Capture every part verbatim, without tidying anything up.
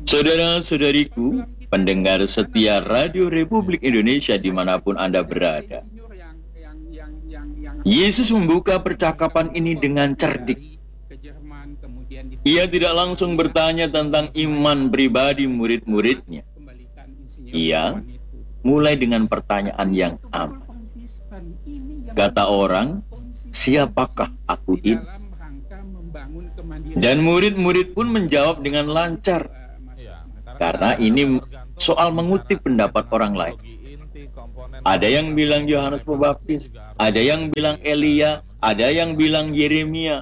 Saudara-saudariku, pendengar setia Radio Republik Indonesia dimanapun Anda berada, Yesus membuka percakapan ini dengan cerdik. Ia tidak langsung bertanya tentang iman pribadi murid-muridnya. Ia mulai dengan pertanyaan yang aman. Kata orang, siapakah aku ini? Dan murid-murid pun menjawab dengan lancar. Karena ini soal mengutip pendapat orang lain. Ada yang bilang Yohanes Pembaptis, ada yang bilang Elia, ada yang bilang Yeremia.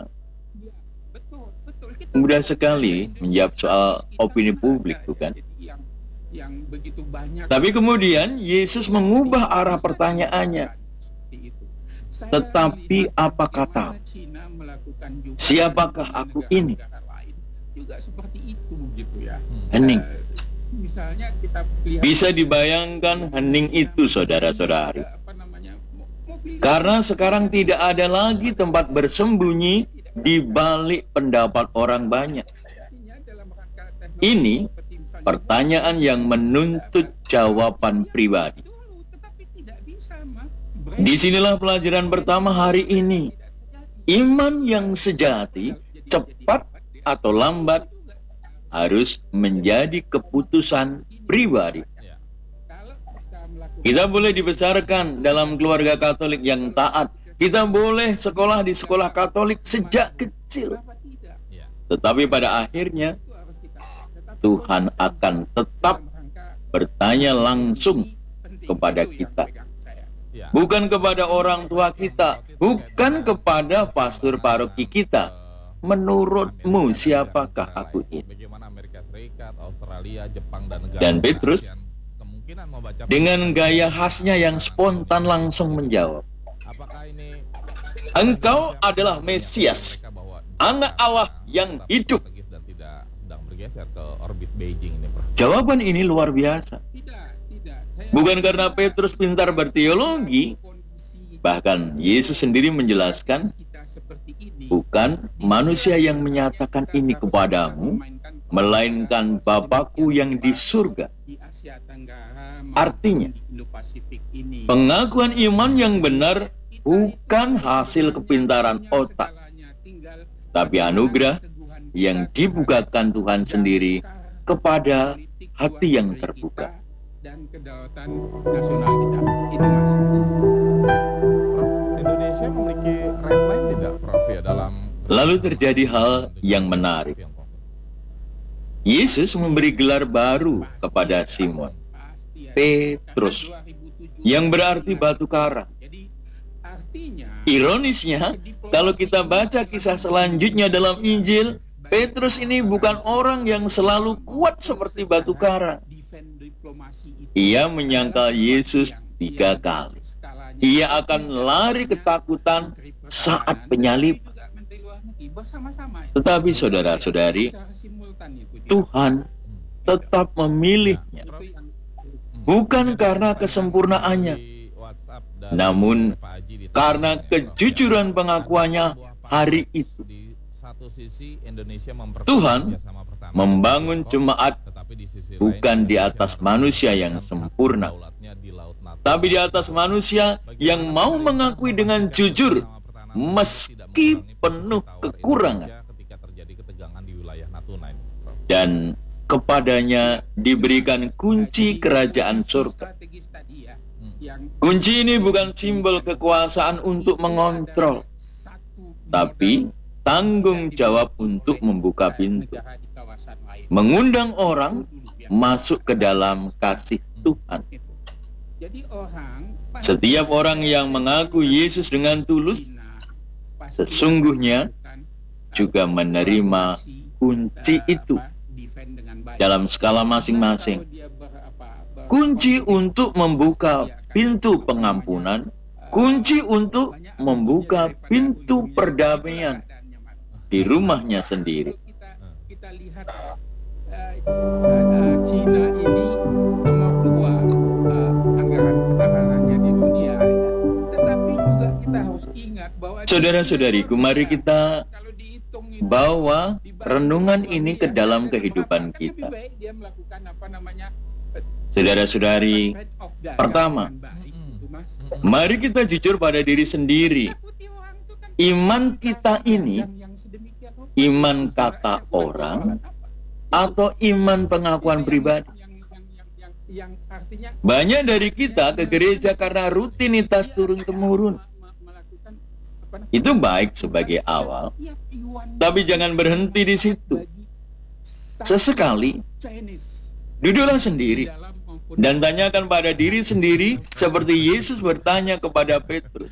Mudah sekali menjawab soal opini publik, bukan? Tapi kemudian Yesus mengubah arah pertanyaannya. Tetapi apa kata? Siapakah aku ini? Hening. Bisa dibayangkan hening itu, saudara-saudari. Karena sekarang tidak ada lagi tempat bersembunyi di balik pendapat orang banyak. Ini pertanyaan yang menuntut jawaban pribadi. Disinilah pelajaran pertama hari ini. Iman yang sejati, cepat atau lambat, harus menjadi keputusan pribadi. Kita boleh dibesarkan dalam keluarga Katolik yang taat. Kita boleh sekolah di sekolah Katolik sejak kecil. Tetapi pada akhirnya, Tuhan akan tetap bertanya langsung kepada kita. Bukan kepada orang tua kita, bukan kepada pastor paroki kita. Menurutmu siapakah aku ini? Dan Petrus dengan gaya khasnya yang spontan langsung menjawab, engkau adalah Mesias, anak Allah yang hidup. Jawaban ini luar biasa. Bukan karena Petrus pintar berteologi, bahkan Yesus sendiri menjelaskan, bukan manusia yang menyatakan ini kepadamu, melainkan Bapakku yang di surga. Artinya, pengakuan iman yang benar bukan hasil kepintaran otak, tapi anugerah yang dibukakan Tuhan sendiri kepada hati yang terbuka. Dan kedaulatan nasional kita. Itu Mas. Prof, Indonesia memiliki red line tidak, Prof, ya, dalam... Lalu terjadi hal yang menarik. Yesus memberi gelar baru kepada Simon, Petrus, yang berarti batu karang. Ironisnya, kalau kita baca kisah selanjutnya dalam Injil, Petrus ini bukan orang yang selalu kuat seperti batu karang. Ia menyangkal Yesus tiga kali. Ia akan lari ketakutan saat penyaliban. Tetapi saudara-saudari, Tuhan tetap memilihnya. Bukan karena kesempurnaannya, namun karena kejujuran pengakuannya hari itu. Tuhan membangun jemaat bukan di atas manusia yang sempurna, tapi di atas manusia yang mau mengakui dengan jujur meski penuh kekurangan, dan kepadanya diberikan kunci kerajaan surga. Kunci ini bukan simbol kekuasaan untuk mengontrol, tapi tanggung jawab untuk membuka pintu, mengundang orang masuk ke dalam kasih Tuhan. Setiap orang yang mengaku Yesus dengan tulus, sesungguhnya juga menerima kunci itu dalam skala masing-masing. Kunci untuk membuka pintu pengampunan, kunci untuk membuka pintu perdamaian di rumahnya sendiri. Kita lihat uh, uh, Cina ini nomor dua uh, anggaran pertahanannya di dunia, tetapi juga kita harus ingat bahwa saudara-saudariku, mari kita bawa renungan ini ke dalam kehidupan kita. Saudara-saudari, pertama, mari kita jujur pada diri sendiri. Iman kita ini, iman kata orang, atau iman pengakuan pribadi? Banyak dari kita ke gereja karena rutinitas turun-temurun. Itu baik sebagai awal, tapi jangan berhenti di situ. Sesekali, duduklah sendiri dan tanyakan pada diri sendiri seperti Yesus bertanya kepada Petrus,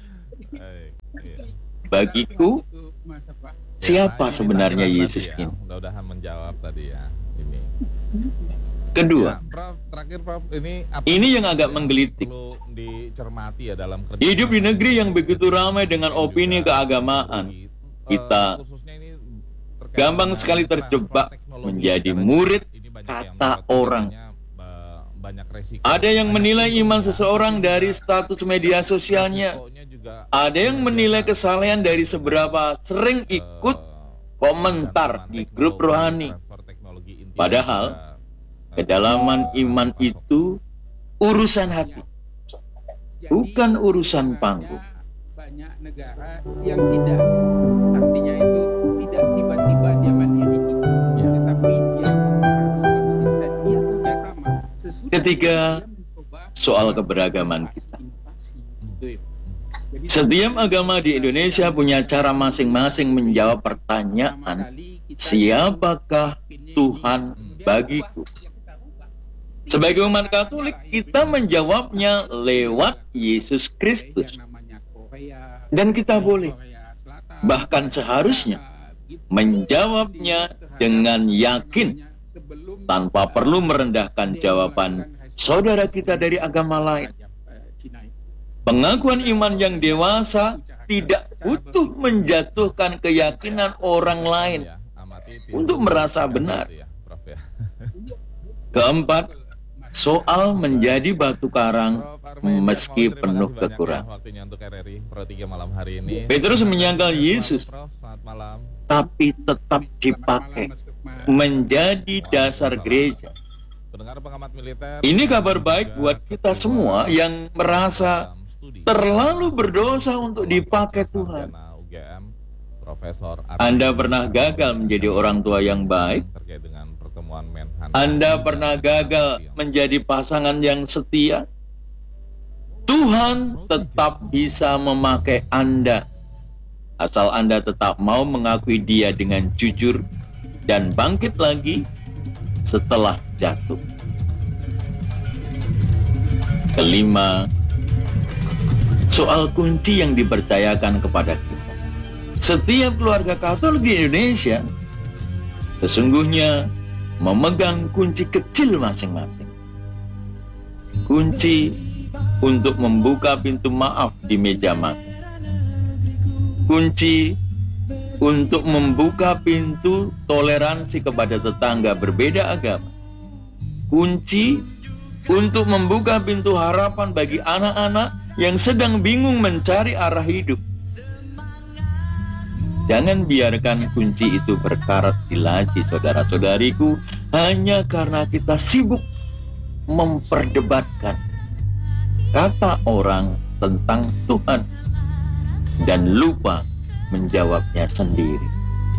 bagiku, siapa sebenarnya Yesus ini? Mudah-mudahan menjawab tadi ya. Ini. Kedua, ya, Prof, terakhir Prof, ini apa ini yang agak menggelitik. Perlu dicermati ya dalam kerja. Hidup di negeri yang begitu ramai dengan opini keagamaan, kita gampang sekali terjebak menjadi murid kata orang. Ada yang menilai iman seseorang dari status media sosialnya. Ada yang menilai kesalehan dari seberapa sering ikut komentar di grup rohani. Padahal kedalaman iman itu urusan hati, bukan urusan panggung. Banyak negara yang tidak, artinya itu tidak tiba-tiba dia mandiri itu, ya. Tetapi dia harus konsisten, dia kerjasama. Ketiga, soal keberagaman kita. Setiap agama di Indonesia punya cara masing-masing menjawab pertanyaan, siapakah Tuhan bagiku? Sebagai umat Katolik, kita menjawabnya lewat Yesus Kristus. Dan kita boleh, bahkan seharusnya, menjawabnya dengan yakin, tanpa perlu merendahkan jawaban saudara kita dari agama lain. Pengakuan iman yang dewasa tidak butuh menjatuhkan keyakinan orang lain untuk merasa benar. Keempat, soal menjadi batu karang meski penuh kekurangan. Petrus menyangkal Yesus, tapi tetap dipakai menjadi dasar gereja. Ini kabar baik buat kita semua yang merasa terlalu berdosa untuk dipakai Tuhan. Anda pernah gagal menjadi orang tua yang baik? Anda pernah gagal menjadi pasangan yang setia? Tuhan tetap bisa memakai Anda, asal Anda tetap mau mengakui Dia dengan jujur dan bangkit lagi setelah jatuh. Kelima, soal kunci yang dipercayakan kepada kita. Setiap keluarga Katolik di Indonesia sesungguhnya memegang kunci kecil masing-masing. Kunci untuk membuka pintu maaf di meja makan. Kunci untuk membuka pintu toleransi kepada tetangga berbeda agama. Kunci untuk membuka pintu harapan bagi anak-anak yang sedang bingung mencari arah hidup. Jangan biarkan kunci itu berkarat di laci, saudara-saudariku, hanya karena kita sibuk memperdebatkan kata orang tentang Tuhan dan lupa menjawabnya sendiri.